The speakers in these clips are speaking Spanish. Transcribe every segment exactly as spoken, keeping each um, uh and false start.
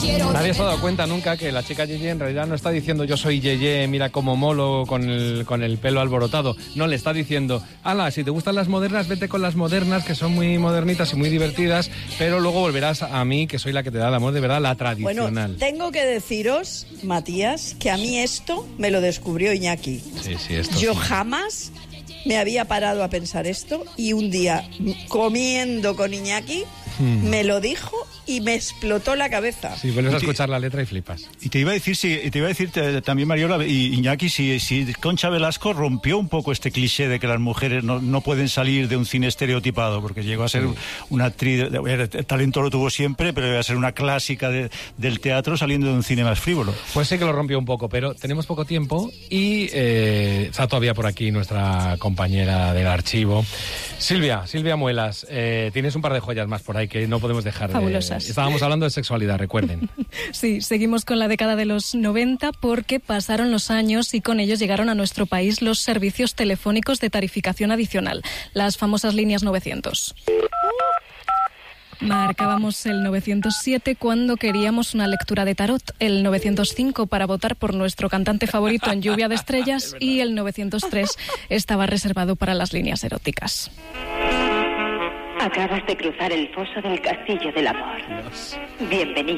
Nadie se ha dado cuenta nunca que la chica Yeye en realidad no está diciendo yo soy Yeye, mira cómo molo con el, con el pelo alborotado. No, le está diciendo, ala, si te gustan las modernas, vete con las modernas, que son muy modernitas y muy divertidas, pero luego volverás a mí, que soy la que te da el amor de verdad, la tradicional. Bueno, tengo que deciros, Matías, que a mí esto me lo descubrió Iñaki. Sí, sí, esto Yo sí. jamás me había parado a pensar esto y un día, comiendo con Iñaki, hmm. me lo dijo y me explotó la cabeza. Sí, vuelves a escuchar la letra y flipas. Y te iba a decir, sí, te iba a decir te, también, Mariola y Iñaki, si, si Concha Velasco rompió un poco este cliché de que las mujeres no, no pueden salir de un cine estereotipado, porque llegó a ser sí. una actriz, el talento lo tuvo siempre, pero iba a ser una clásica de, del teatro saliendo de un cine más frívolo. Pues sí que lo rompió un poco, pero tenemos poco tiempo y eh, está todavía por aquí nuestra compañera del archivo. Silvia, Silvia Muelas, eh, tienes un par de joyas más por ahí que no podemos dejar. Fabulosas. De, estábamos hablando de sexualidad, recuerden. Sí, seguimos con la década de los noventa porque pasaron los años y con ellos llegaron a nuestro país los servicios telefónicos de tarificación adicional, las famosas líneas novecientos. Marcábamos el novecientos siete cuando queríamos una lectura de tarot, el novecientos cinco para votar por nuestro cantante favorito en Lluvia de Estrellas y el novecientos tres estaba reservado para las líneas eróticas. Acabas de cruzar el foso del Castillo del Amor. Dios. Bienvenido.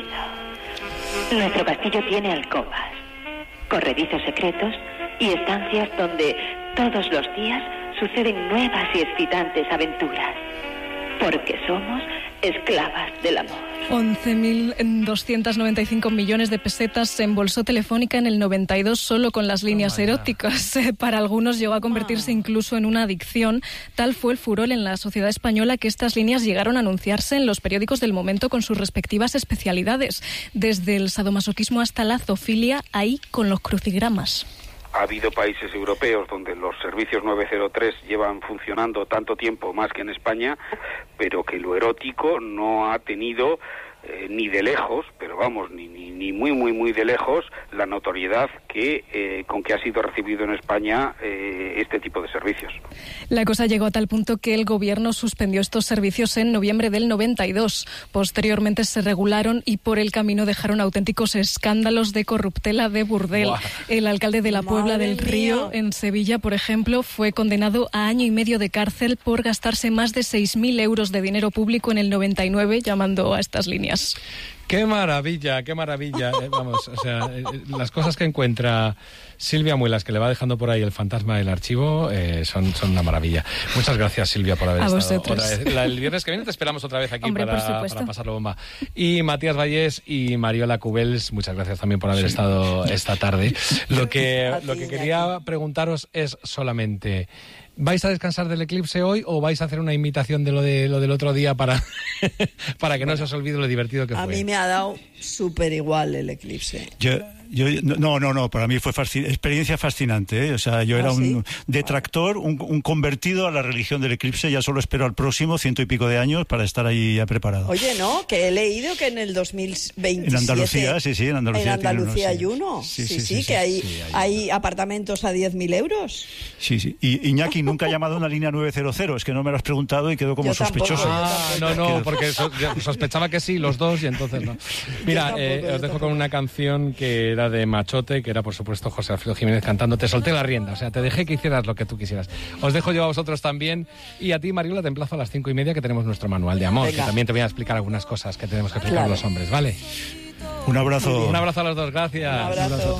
Nuestro castillo tiene alcobas, corredizos secretos y estancias donde todos los días suceden nuevas y excitantes aventuras. Porque somos esclavas del amor. once mil doscientos noventa y cinco millones de pesetas se embolsó Telefónica en el noventa y dos solo con las líneas oh, eróticas. Para algunos llegó a convertirse incluso en una adicción. Tal fue el furor en la sociedad española que estas líneas llegaron a anunciarse en los periódicos del momento con sus respectivas especialidades. Desde el sadomasoquismo hasta la zoofilia, ahí con los crucigramas. Ha habido países europeos donde los servicios nueve cero tres llevan funcionando tanto tiempo más que en España, pero que lo erótico no ha tenido eh, ni de lejos, pero vamos, ni, ni, ni muy, muy, muy de lejos, la notoriedad que eh, con que ha sido recibido en España eh, este tipo de servicios. La cosa llegó a tal punto que el gobierno suspendió estos servicios en noviembre del noventa y dos. Posteriormente se regularon y por el camino dejaron auténticos escándalos de corruptela de burdel. Wow. El alcalde de la Puebla Madre del Río, mía. en Sevilla, por ejemplo, fue condenado a año y medio de cárcel por gastarse más de seis mil euros de dinero público en el noventa y nueve llamando a estas líneas. ¡Qué maravilla, qué maravilla! Eh, vamos, o sea, eh, las cosas que encuentra Silvia Muelas, que le va dejando por ahí el fantasma del archivo, eh, son, son una maravilla. Muchas gracias, Silvia, por haber a estado vosotros. otra vez. La, el viernes que viene te esperamos otra vez aquí Hombre, para, para pasarlo bomba. Y Matías Vallés y Mariola Cubels, muchas gracias también por haber sí. estado esta tarde. Lo que, lo que quería preguntaros es solamente... ¿Vais a descansar del eclipse hoy o vais a hacer una imitación de lo de lo del otro día para, para que no se os olvide lo divertido que fue? A mí me ha dado súper igual el eclipse. Yo, yo, no, no, no, para mí fue fascin- experiencia fascinante, ¿eh? O sea, yo era ¿Ah, sí? un detractor, un, un convertido a la religión del eclipse, ya solo espero al próximo, ciento y pico de años, para estar ahí ya preparado. Oye, no, que he leído que en el dos mil veintisiete... En Andalucía, sí, sí, en Andalucía. En Andalucía hay unos, uno, sí, sí, sí, sí, sí, sí, sí que sí, hay, sí, hay, hay apartamentos a diez mil euros. Sí, sí, y Iñaki nunca ha llamado a una línea nueve cero cero, es que no me lo has preguntado y quedó como yo sospechoso. Tampoco, ah, no, no, porque so, sospechaba que sí, los dos, y entonces no. Mira, tampoco, eh, os dejo tampoco. con una canción que era de Machote, que era por supuesto José Alfredo Jiménez cantando Te solté la rienda, o sea, te dejé que hicieras lo que tú quisieras. Os dejo yo a vosotros también, y a ti, Mariola, te emplazo a las cinco y media que tenemos nuestro manual de amor, Venga. que también te voy a explicar algunas cosas que tenemos que explicar claro. los hombres, ¿vale? Un abrazo. Un abrazo a los dos, gracias. Un abrazo.